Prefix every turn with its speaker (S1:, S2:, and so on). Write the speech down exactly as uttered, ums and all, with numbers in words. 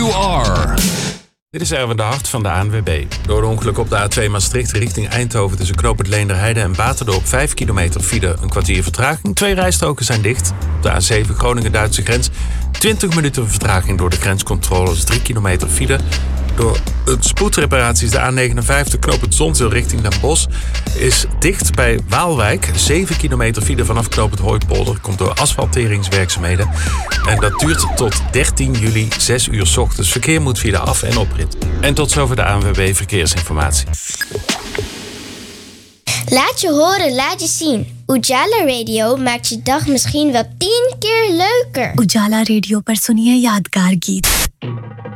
S1: you are.
S2: Dit is Erwin de Hart van de A N W B. Door de ongeluk op de A twee Maastricht richting Eindhoven tussen knooppunt Leenderheide en Baterdorp vijf kilometer file, een kwartier vertraging. Twee rijstroken zijn dicht. Op de A zeven Groningen-Duitse grens twintig minuten vertraging door de grenscontroles, drie kilometer file. Door het spoedreparaties de A negenenvijftig knooppunt Zonzeel richting Den Bosch is dicht bij Waalwijk. zeven kilometer file vanaf knooppunt Hooipolder. Komt door asfalteringswerkzaamheden. En dat duurt tot dertien juli, zes uur 's ochtends. Verkeer moet via de af- en oprit. En tot zover de A N W B Verkeersinformatie.
S3: Laat je horen, laat je zien. Ujala Radio maakt je dag misschien wel tien keer leuker.
S4: Ujala Radio पर सुनिए यादगार गीत.